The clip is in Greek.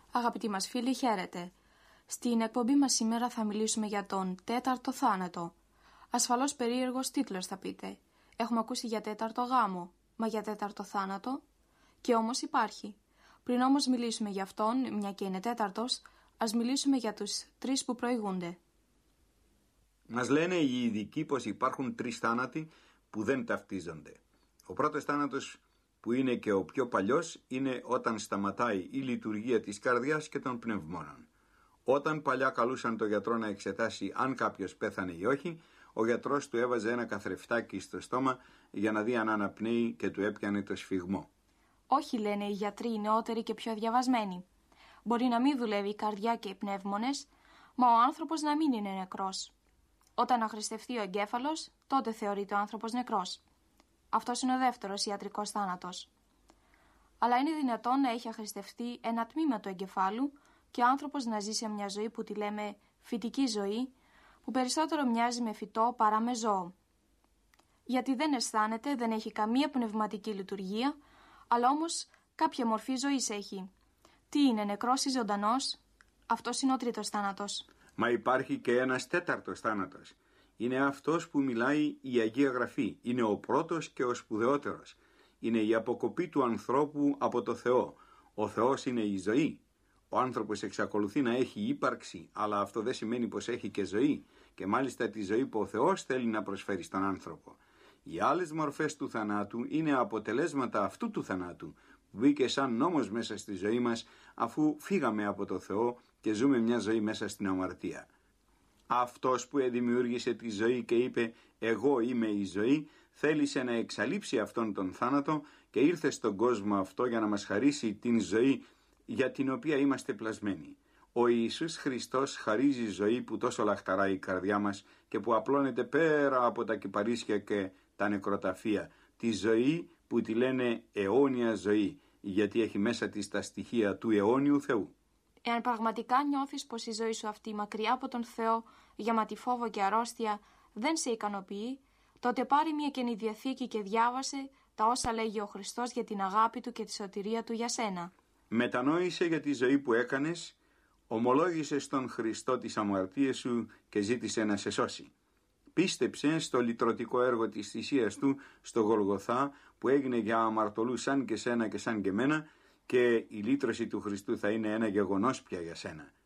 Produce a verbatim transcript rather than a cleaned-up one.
Αγαπητοί μας φίλοι, χαίρετε. Στην εκπομπή μας σήμερα θα μιλήσουμε για τον τέταρτο θάνατο. Ασφαλώς περίεργος τίτλος θα πείτε. Έχουμε ακούσει για τέταρτο γάμο, μα για τέταρτο θάνατο? Και όμως υπάρχει. Πριν όμως μιλήσουμε για αυτόν, μια και είναι τέταρτος, ας μιλήσουμε για τους τρεις που προηγούνται. Μας λένε οι ειδικοί πως υπάρχουν τρεις θάνατοι που δεν ταυτίζονται. Ο πρώτος θάνατος, που είναι και ο πιο παλιός, είναι όταν σταματάει η λειτουργία της καρδιάς και των πνευμόνων. Όταν παλιά καλούσαν το γιατρό να εξετάσει αν κάποιος πέθανε ή όχι, ο γιατρός του έβαζε ένα καθρεφτάκι στο στόμα για να δει αν αναπνέει και του έπιανε το σφιγμό. Όχι, λένε οι γιατροί, οι νεότεροι και πιο διαβασμένοι. Μπορεί να μην δουλεύει η καρδιά και οι πνεύμονες, μα ο άνθρωπος να μην είναι νεκρός. Όταν αχρηστευτεί ο εγκέφαλος, τότε θεωρείται ο άνθρωπος νεκρός. Αυτός είναι ο δεύτερος ιατρικός θάνατος. Αλλά είναι δυνατόν να έχει αχρηστευτεί ένα τμήμα του εγκεφάλου και ο άνθρωπος να ζει σε μια ζωή που τη λέμε φυτική ζωή, που περισσότερο μοιάζει με φυτό παρά με ζώο. Γιατί δεν αισθάνεται, δεν έχει καμία πνευματική λειτουργία, αλλά όμως κάποια μορφή ζωής έχει. Τι είναι, νεκρός ή ζωντανός? Αυτός είναι ο τρίτος θάνατος. Μα υπάρχει και ένας τέταρτος θάνατος. Είναι αυτός που μιλάει η Αγία Γραφή. Είναι ο πρώτος και ο σπουδαιότερος. Είναι η αποκοπή του ανθρώπου από το Θεό. Ο Θεός είναι η ζωή. Ο άνθρωπος εξακολουθεί να έχει ύπαρξη, αλλά αυτό δεν σημαίνει πως έχει και ζωή, και μάλιστα τη ζωή που ο Θεός θέλει να προσφέρει στον άνθρωπο. Οι άλλες μορφές του θανάτου είναι αποτελέσματα αυτού του θανάτου, που μπήκε σαν νόμος μέσα στη ζωή μας, αφού φύγαμε από το Θεό και ζούμε μια ζωή μέσα στην αμαρτία. Αυτός που δημιούργησε τη ζωή και είπε «Εγώ είμαι η ζωή», θέλησε να εξαλείψει αυτόν τον θάνατο και ήρθε στον κόσμο αυτό για να μας χαρίσει την ζωή για την οποία είμαστε πλασμένοι. Ο Ιησούς Χριστός χαρίζει ζωή που τόσο λαχταράει η καρδιά μας και που απλώνεται πέρα από τα κυπαρίσια και τα νεκροταφεία. Τη ζωή που τη λένε αιώνια ζωή, γιατί έχει μέσα της τα στοιχεία του αιώνιου Θεού. Εάν πραγματικά νιώθεις πως η ζωή σου αυτή μακριά από τον Θεό, γεμάτη φόβο και αρρώστια, δεν σε ικανοποιεί, τότε πάρε μια Καινή Διαθήκη και διάβασε τα όσα λέγει ο Χριστός για την αγάπη Του και τη σωτηρία Του για σένα. Μετανόησε για τη ζωή που έκανες, ομολόγησε στον Χριστό τις αμαρτίες σου και ζήτησε να σε σώσει. Πίστεψε στο λυτρωτικό έργο της θυσίας Του στο Γολγοθά, που έγινε για αμαρτωλούς σαν και σένα και σαν και μένα, και η λύτρωση του Χριστού θα είναι ένα γεγονός πια για σένα.